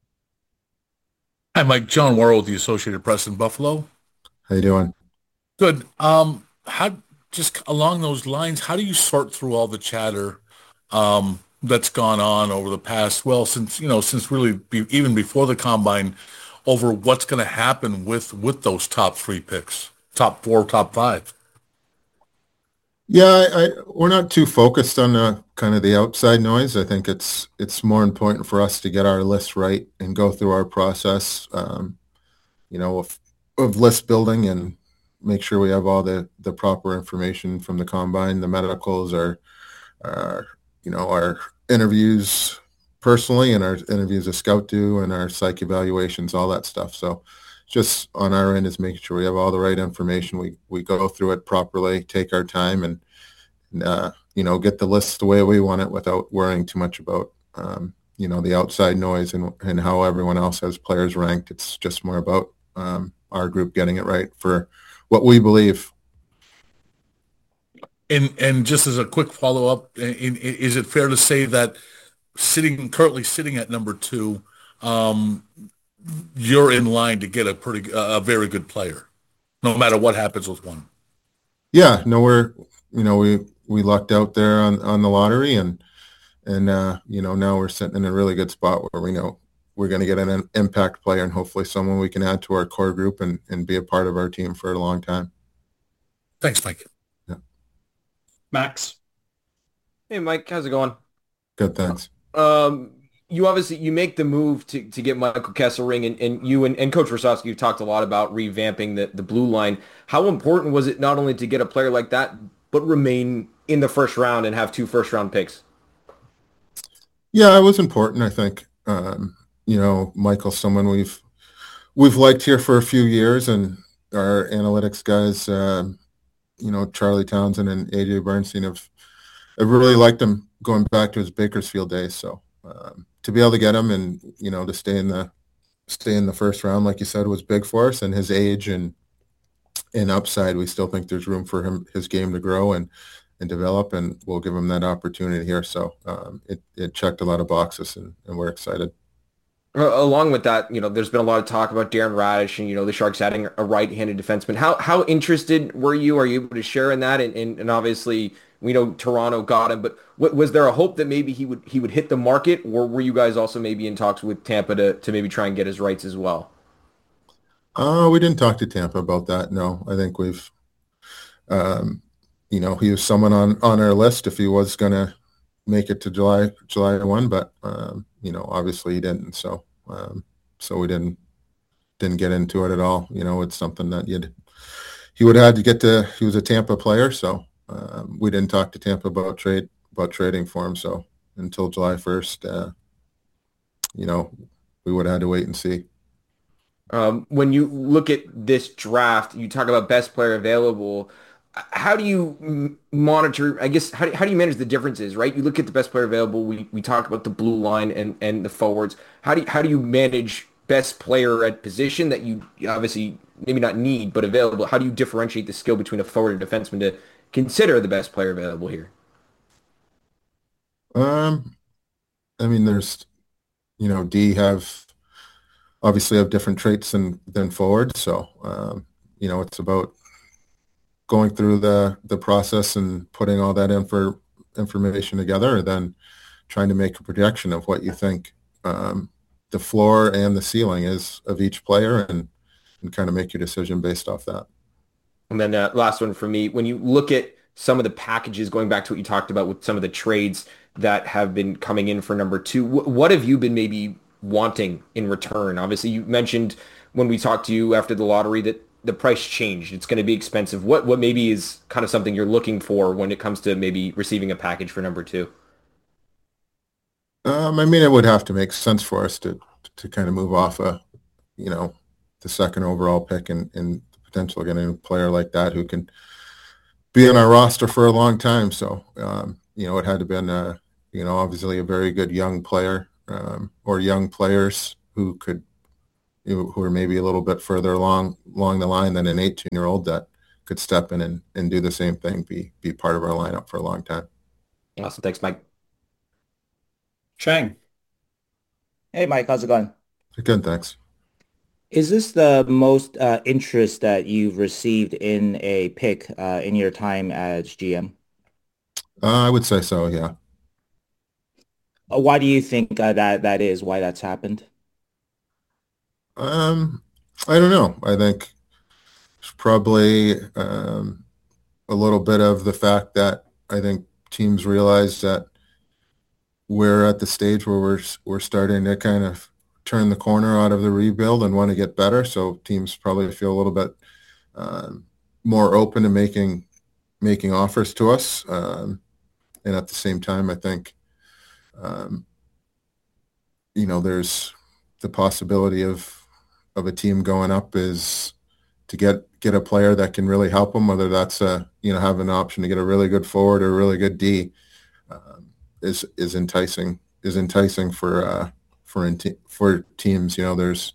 Speaker 10: Hi, Mike. John Worrell with the Associated Press in Buffalo.
Speaker 15: How you doing?
Speaker 10: Good. Um, how just along those lines, how do you sort through all the chatter um, that's gone on over the past, well, since, you know, since really be, even before the combine, over what's going to happen with, with those top three picks, top four, top five?
Speaker 15: Yeah, I, I, we're not too focused on the kind of the outside noise. I think it's it's more important for us to get our list right and go through our process, um, you know, of, of list building, and make sure we have all the, the proper information from the combine, the medicals, our, our you know, our interviews personally, and our interviews a scout do, and our psych evaluations, all that stuff. So just on our end is making sure we have all the right information. We we go through it properly, take our time, and, and uh, you know, get the list the way we want it without worrying too much about, um, you know, the outside noise and, and how everyone else has players ranked. It's just more about um, our group getting it right for what we believe.
Speaker 10: And and just as a quick follow-up, is it fair to say that sitting currently sitting at number two, um, you're in line to get a pretty a very good player, no matter what happens with one?
Speaker 15: Yeah, no, we're you know we we lucked out there on, on the lottery, and and uh, you know, now we're sitting in a really good spot where we know we're going to get an impact player, and hopefully someone we can add to our core group and, and be a part of our team for a long time.
Speaker 10: Thanks, Mike.
Speaker 15: Yeah.
Speaker 9: Max.
Speaker 16: Hey, Mike, how's it going?
Speaker 15: Good, thanks.
Speaker 16: Um, you obviously you make the move to, to get Michael Kesselring, and, and you and, and Coach Rosowski, you've talked a lot about revamping the, the blue line. How important was it not only to get a player like that, but remain in the first round and have two first round picks?
Speaker 15: Yeah, it was important, I think. Um, you know, Michael's someone we've we've liked here for a few years, and our analytics guys, um, you know, Charlie Townsend and A J Bernstein have, have really liked him going back to his Bakersfield days. So um, to be able to get him, and you know, to stay in the stay in the first round, like you said, was big for us. And his age and and upside, we still think there's room for him, his game to grow and and develop, and we'll give him that opportunity here. So um, it it checked a lot of boxes, and, and we're excited.
Speaker 16: Along with that, you know, there's been a lot of talk about Darren Radish and, you know, the Sharks adding a right-handed defenseman. How how interested were you? Are you able to share in that? And, and, and obviously, we know Toronto got him, but w- was there a hope that maybe he would he would hit the market, or were you guys also maybe in talks with Tampa to, to maybe try and get his rights as well?
Speaker 15: Uh, we didn't talk to Tampa about that, no. I think we've, um, you know, he was someone on, on our list if he was going to make it to July July first, but um, you know, obviously he didn't, so um, so we didn't didn't get into it at all. You know, it's something that you'd he would have had to get to. He was a Tampa player, so um, we didn't talk to Tampa about trade about trading for him. So until July first, uh, you know, we would have had to wait and see.
Speaker 16: Um, when you look at this draft, you talk about best player available. How do you monitor, I guess, how do, how do you manage the differences, right? You look at the best player available. We we talked about the blue line and, and the forwards. How do you, how do you manage best player at position that you obviously maybe not need, but available? How do you differentiate the skill between a forward and defenseman to consider the best player available here?
Speaker 15: Um, I mean, there's, you know, D have obviously have different traits than, than forward. So, um, you know, it's about going through the, the process and putting all that info, information together, and then trying to make a projection of what you think um, the floor and the ceiling is of each player, and, and kind of make your decision based off that.
Speaker 16: And then uh, last one for me, when you look at some of the packages, going back to what you talked about with some of the trades that have been coming in for number two, wh- what have you been maybe wanting in return? Obviously, you mentioned when we talked to you after the lottery that the price changed? It's going to be expensive. What what maybe is kind of something you're looking for when it comes to maybe receiving a package for number two?
Speaker 15: Um, I mean, it would have to make sense for us to to kind of move off a, you know, the second overall pick and, and the potential of getting a player like that who can be on our roster for a long time. So, um, you know, it had to been, a, you know, obviously a very good young player um, or young players who could, you know, who are maybe a little bit further along along the line than an eighteen-year-old that could step in and, and do the same thing, be be part of our lineup for a long time.
Speaker 16: Awesome. Thanks, Mike.
Speaker 9: Chang.
Speaker 17: Hey, Mike. How's it going?
Speaker 15: Good, thanks.
Speaker 17: Is this the most uh, interest that you've received in a pick uh, in your time as G M?
Speaker 15: Uh, I would say so, yeah.
Speaker 17: Uh, why do you think uh, that that is? Why that's happened?
Speaker 15: Um, I don't know. I think it's probably um, a little bit of the fact that I think teams realize that we're at the stage where we're we're starting to kind of turn the corner out of the rebuild and want to get better. So teams probably feel a little bit um, more open to making making offers to us. Um, and at the same time, I think, um, you know, there's the possibility of of a team going up is to get get a player that can really help them, whether that's a, you know, have an option to get a really good forward or a really good D, um, is is enticing is enticing for uh, for in te- for teams. You know, there's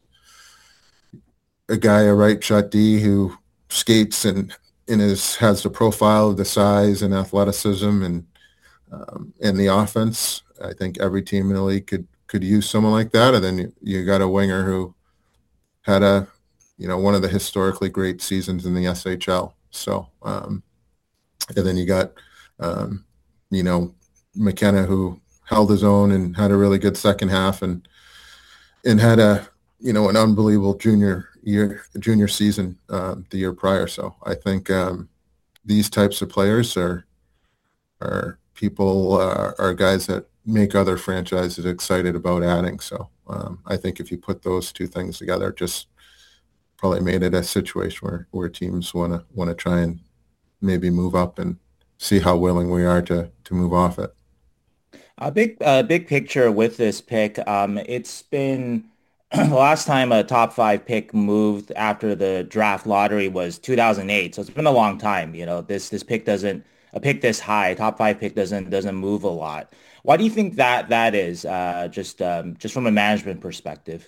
Speaker 15: a guy, a right shot D who skates and and is has the profile of the size and athleticism and um, and the offense. I think every team in the league could could use someone like that. And then you, you got a winger who had a, you know, one of the historically great seasons in the S H L. So, um, and then you got, um, you know, McKenna, who held his own and had a really good second half and and had a, you know, an unbelievable junior year, junior season uh, the year prior. So I think um, these types of players are are people uh, are guys that make other franchises excited about adding. So um, I think if you put those two things together, just probably made it a situation where, where teams want to want to try and maybe move up and see how willing we are to to move off it.
Speaker 17: A big, uh, big picture with this pick. Um, it's been the last time a top five pick moved after the draft lottery was two thousand eight. So it's been a long time. You know, this this pick doesn't a pick this high, top five pick doesn't doesn't move a lot. Why do you think that that is? Uh, just um, just from a management perspective.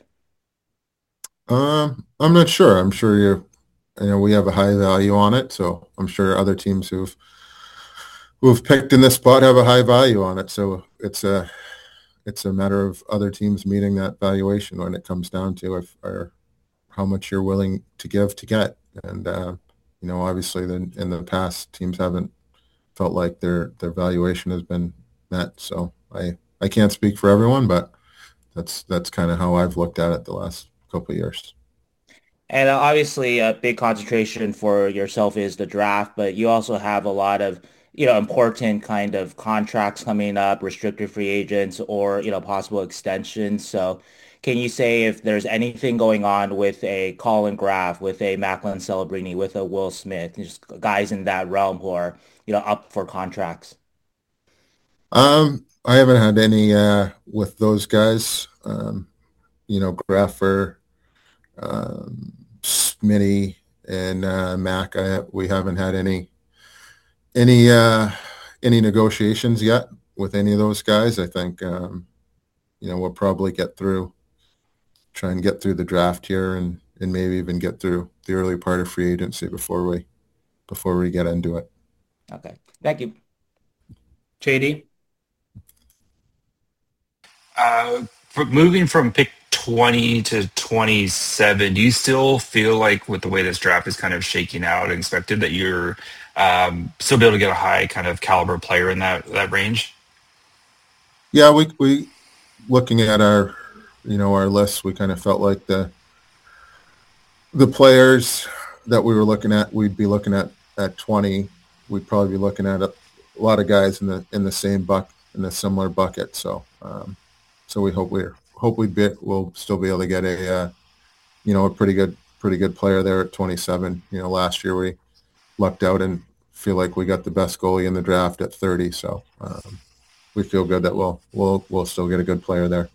Speaker 15: Um, I'm not sure. I'm sure you're, you know, we have a high value on it, so I'm sure other teams who've who've picked in this spot have a high value on it. So it's a it's a matter of other teams meeting that valuation when it comes down to if or how much you're willing to give to get. And uh, you know, obviously, the, in the past, teams haven't felt like their their valuation has been met. So I I can't speak for everyone, but that's that's kind of how I've looked at it the last couple of years.
Speaker 17: And uh, obviously a big concentration for yourself is the draft, but you also have a lot of, you know, important kind of contracts coming up, restricted free agents or, you know, possible extensions. So can you say if there's anything going on with a Colin Graf, with a Macklin Celebrini, with a Will Smith, just guys in that realm who are, you know, up for contracts?
Speaker 15: Um, I haven't had any uh, with those guys. Um, you know, Graffer, um, Smitty, and uh, Mac. I, we haven't had any any uh, any negotiations yet with any of those guys. I think um, you know, we'll probably get through, try and get through the draft here, and and maybe even get through the early part of free agency before we before we get into it.
Speaker 17: Okay, thank you,
Speaker 9: J D.
Speaker 18: Uh, for moving from pick twenty to twenty-seven, do you still feel like with the way this draft is kind of shaking out and expected that you're um, still be able to get a high kind of caliber player in that, that range?
Speaker 15: Yeah, we, we looking at our, you know, our list, we kind of felt like the the players that we were looking at, we'd be looking at at twenty, we'd probably be looking at a, a lot of guys in the in the same buck in a similar bucket. So um, so we hope we're hope we'd be we'll still be able to get a uh, you know, a pretty good pretty good player there at twenty-seven. You know, last year we lucked out and feel like we got the best goalie in the draft at thirty. So um, we feel good that we'll we'll we'll still get a good player there.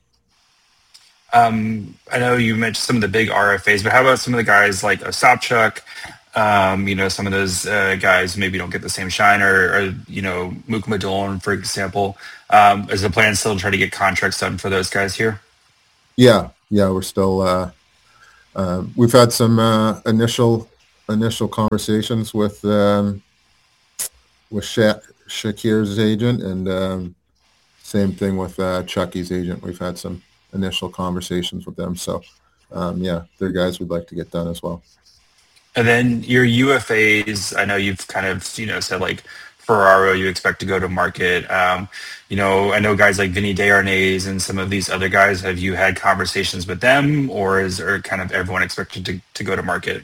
Speaker 18: Um, I know you mentioned some of the big R F As, but how about some of the guys like Ostapchuk? Um, you know, some of those uh, guys maybe don't get the same shine, or, or you know, Mook Madolin, for example. Um, is the plan still to try to get contracts done for those guys here?
Speaker 15: Yeah, yeah, we're still. Uh, uh, we've had some uh, initial initial conversations with um, with Sha- Shakir's agent, and um, same thing with uh, Chucky's agent. We've had some initial conversations with them. So, um, yeah, they're guys we'd like to get done as well.
Speaker 18: And then your U F As, I know you've kind of, you know, said like Ferraro, you expect to go to market. Um, you know, I know guys like Vinny Desharnais and some of these other guys. Have you had conversations with them, or is or kind of everyone expected to, to go to market?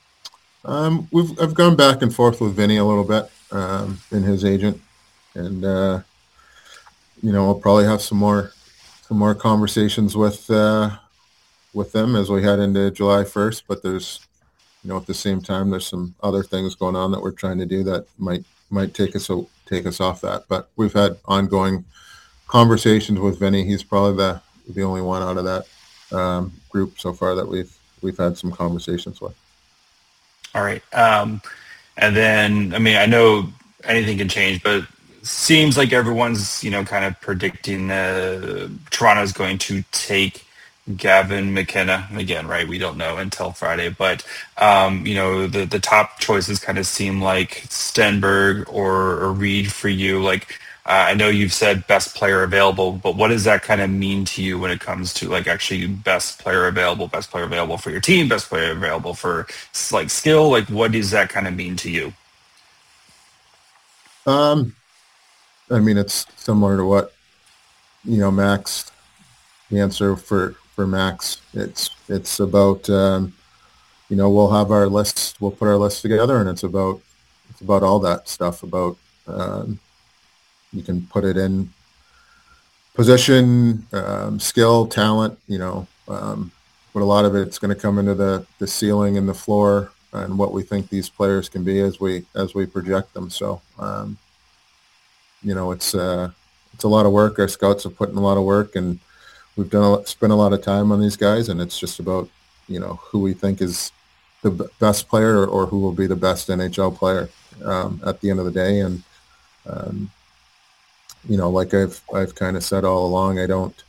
Speaker 15: Um, we've I've gone back and forth with Vinny a little bit, um, and his agent, and uh, you know, we'll probably have some more some more conversations with uh, with them as we head into July first. But there's, you know, at the same time, there's some other things going on that we're trying to do that might might take us take us off that. But we've had ongoing conversations with Vinny. He's probably the the only one out of that um, group so far that we've we've had some conversations with.
Speaker 18: All right. Um, and then, I mean, I know anything can change, but seems like everyone's, you know, kind of predicting uh, Toronto's going to take Gavin McKenna again, right? We don't know until Friday, but um, you know, the the top choices kind of seem like Stenberg or, or Reed for you. Like, uh, I know you've said best player available, but what does that kind of mean to you when it comes to like actually best player available, best player available for your team, best player available for like skill? Like, what does that kind of mean to you?
Speaker 15: Um, I mean, it's similar to what, you know, Max, the answer for, for Max, it's, it's about, um, you know, we'll have our list, we'll put our list together, and it's about, it's about all that stuff about, um, you can put it in position, um, skill, talent, you know, um, but a lot of it's going to come into the, the ceiling and the floor and what we think these players can be as we, as we project them. So, um, you know, it's, uh, it's a lot of work. Our scouts have put in a lot of work, and we've done a, spent a lot of time on these guys, and it's just about, you know, who we think is the b- best player, or, or who will be the best N H L player um, at the end of the day. And, um, you know, like I've I've kind of said all along, I don't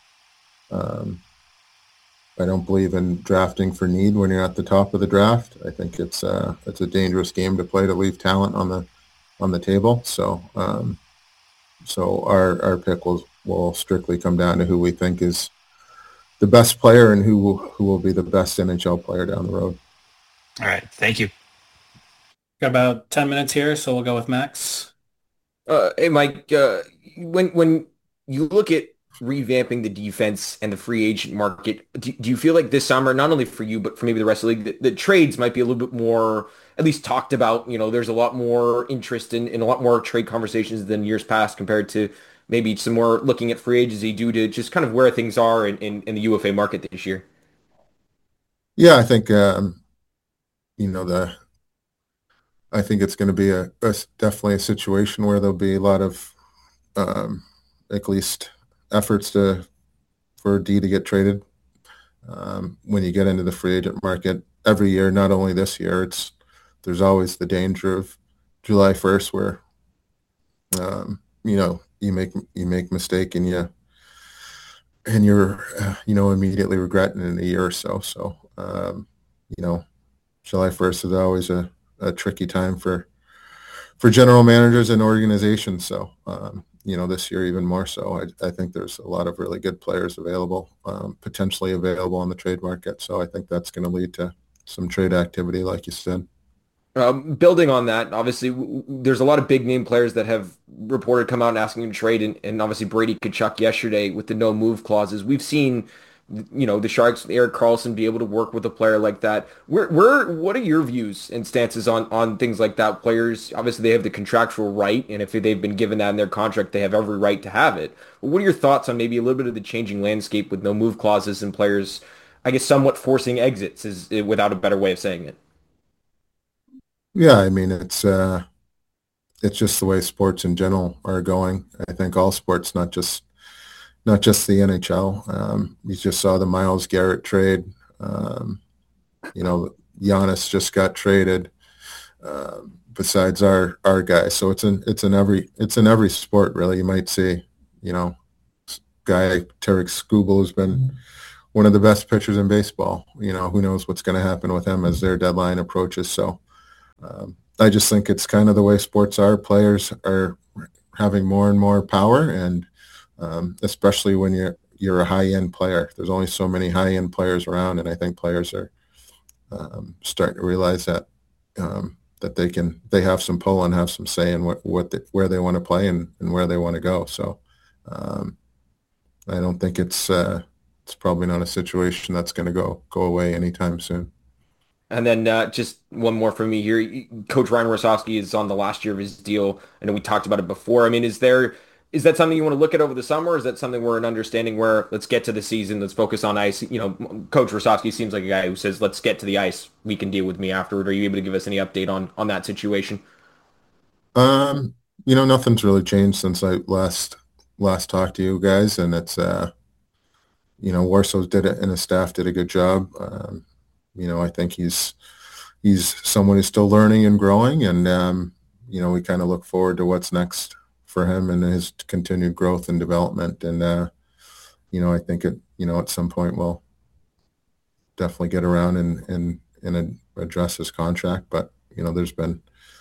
Speaker 15: um, I don't believe in drafting for need when you're at the top of the draft. I think it's uh, it's a dangerous game to play to leave talent on the on the table. So um, so our our pick will will strictly come down to who we think is the best player and who will, who will be the best N H L player down the road.
Speaker 18: All right, thank you.
Speaker 9: Got about ten minutes here, so we'll go with Max.
Speaker 16: Uh, hey, Mike, uh, when when you look at revamping the defense and the free agent market, do, do you feel like this summer, not only for you, but for maybe the rest of the league, that the trades might be a little bit more, at least talked about? You know, there's a lot more interest in, in a lot more trade conversations than years past compared to maybe some more looking at free agency due to just kind of where things are in, in, in the U F A market this year.
Speaker 15: Yeah, I think, um, you know, the I think it's going to be a, a definitely a situation where there'll be a lot of um, at least efforts to for D to get traded um, when you get into the free agent market every year. Not only this year, it's there's always the danger of July first where um, you know you make you make mistake and you and you're uh, you know immediately regretting it in a year or so. So um, you know July first is always a a tricky time for for general managers and organizations. So, um, you know, this year even more so. I, I think there's a lot of really good players available, um, potentially available on the trade market. So I think that's going to lead to some trade activity, like you said.
Speaker 16: Um, building on that, obviously, w- w- there's a lot of big name players that have reported come out and asking to trade, and, and obviously Brady Tkachuk yesterday with the no move clauses. We've seen, you know, the Sharks, Erik Karlsson, be able to work with a player like that. Where, where, what are your views and stances on on things like that? Players, obviously, they have the contractual right, and if they've been given that in their contract, they have every right to have it. But what are your thoughts on maybe a little bit of the changing landscape with no move clauses and players I guess, somewhat forcing exits, is without a better way of saying it.
Speaker 15: Yeah, I mean, it's uh, it's just the way sports in general are going. I think all sports, not just not just the N H L. Um, you just saw the Myles Garrett trade. Um, you know, Giannis just got traded. Uh, besides our our guy, so it's in it's in every it's in every sport really. You might see, you know, guy Tarek Skubal has been one of the best pitchers in baseball. You know, who knows what's going to happen with him as their deadline approaches. So um, I just think it's kind of the way sports are. Players are having more and more power, and um, especially when you're you're a high end player. There's only so many high end players around, and I think players are um, starting to realize that. Um, that they can, they have some pull and have some say in what, what the, where they want to play and, and where they want to go. So um, I don't think it's, uh, it's probably not a situation that's going to go, go away anytime soon.
Speaker 16: And then uh, just one more for me here. Coach Ryan Rosofsky is on the last year of his deal. I know we talked about it before. I mean, is there, is that something you want to look at over the summer? Or is that something we're in understanding where let's get to the season, let's focus on ice? You know, Coach Rosofsky seems like a guy who says, let's get to the ice. We can deal with me afterward. Are you able to give us any update on, on that situation?
Speaker 15: Um, you know, nothing's really changed since I last, last talked to you guys. And it's, uh, you know, Warsaw did it and his staff did a good job. Um, you know, I think he's, he's someone who's still learning and growing. And, um, you know, we kind of look forward to what's next for him and his continued growth and development. And, uh, you know, I think it, you know, at some point we'll definitely get around and, and, and address his contract. But, you know, there's been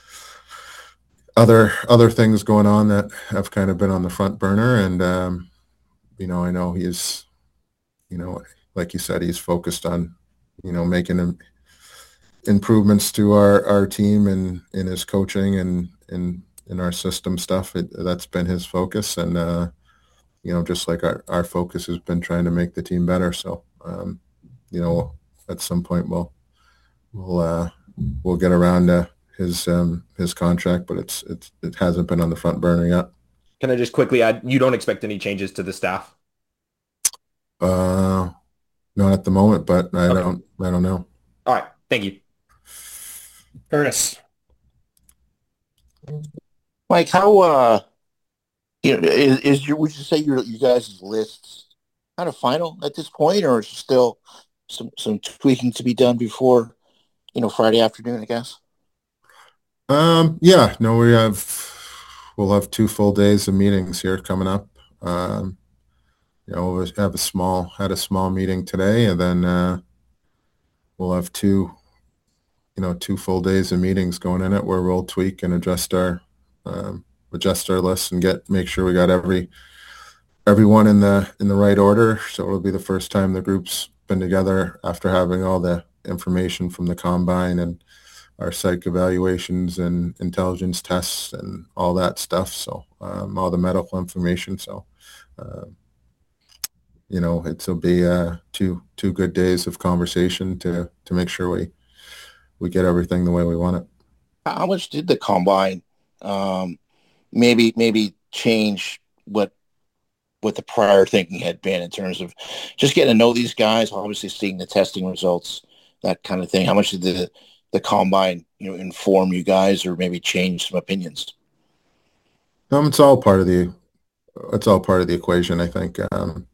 Speaker 15: other, other things going on that have kind of been on the front burner. And, um, you know, I know he's, you know, like you said, he's focused on, you know, making him improvements to our, our team and in his coaching and, and, in our system stuff. It, that's been his focus. And, uh, you know, just like our, our focus has been trying to make the team better. So, um, you know, at some point we'll, we'll, uh, we'll get around to his, um, his contract, but it's, it's, it hasn't been on the front burner yet.
Speaker 16: Can I just quickly add, you don't expect any changes to the staff?
Speaker 15: Uh, not at the moment, but I okay. don't, I don't know.
Speaker 16: All right. Thank you.
Speaker 9: Curtis.
Speaker 14: Mike, how uh, you know, is, is your would you say your you guys' lists kind of final at this point, or is there still some some tweaking to be done before, you know, Friday afternoon, I guess?
Speaker 15: Um, yeah, no, we have we'll have two full days of meetings here coming up. Um, you know, we'll have a small had a small meeting today, and then uh, we'll have two, you know, two full days of meetings going in it where we'll tweak and adjust our. Um, adjust our list and get make sure we got every everyone in the in the right order. So it'll be the first time the group's been together after having all the information from the combine and our psych evaluations and intelligence tests and all that stuff. So um, all the medical information. So uh, you know, it'll be uh, two two good days of conversation to to make sure we we get everything the way we want it.
Speaker 14: How much did the combine Um, maybe maybe change what what the prior thinking had been in terms of just getting to know these guys, obviously seeing the testing results, that kind of thing? How much did the the combine, you know, inform you guys or maybe change some opinions?
Speaker 15: Um, it's all part of the it's all part of the equation, I think. Um,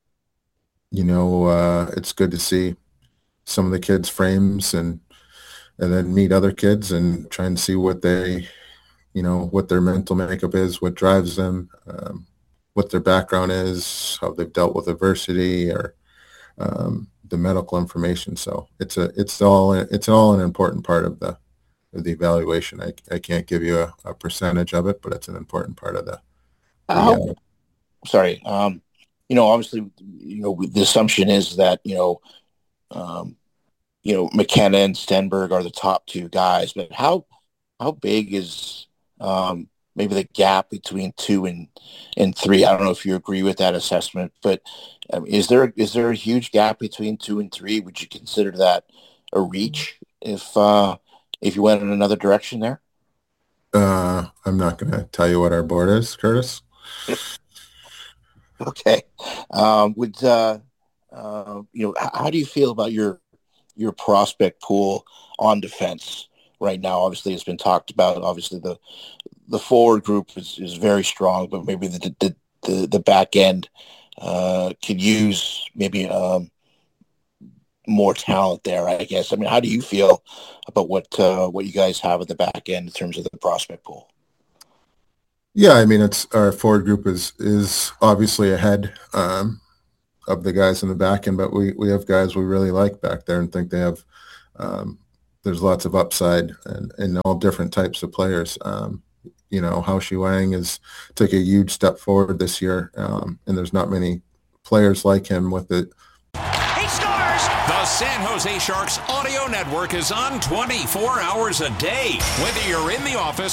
Speaker 15: you know, uh, it's good to see some of the kids' frames and and then meet other kids and try and see what they you know, what their mental makeup is, what drives them, um, what their background is, how they've dealt with adversity, or um, the medical information. So it's a, it's all, it's all an important part of the, of the evaluation. I, I can't give you a, a percentage of it, but it's an important part of the. the
Speaker 14: uh, sorry, um, you know, obviously, you know, the assumption is that you know, um, you know, McKenna and Stenberg are the top two guys, but how, how big is Um, maybe the gap between two and, and three? I don't know if you agree with that assessment, but um, is there is there a huge gap between two and three? Would you consider that a reach if uh, if you went in another direction there?
Speaker 15: Uh, I'm not going to tell you what our board is, Curtis.
Speaker 14: Okay. Um, would uh, Uh, you know, h- how do you feel about your your prospect pool on defense right now? Obviously, it's been talked about. Obviously, the the forward group is, is very strong, but maybe the the the, the back end uh, could use maybe um, more talent there, I guess. I mean, how do you feel about what uh, what you guys have at the back end in terms of the prospect pool?
Speaker 15: Yeah, I mean, it's our forward group is is obviously ahead um, of the guys in the back end, but we, we have guys we really like back there and think they have um, there's lots of upside and, and all different types of players. Um, you know, Hao Wang has took a huge step forward this year, um, and there's not many players like him with it.
Speaker 7: He scores! The San Jose Sharks Audio Network is on twenty-four hours a day. Whether you're in the office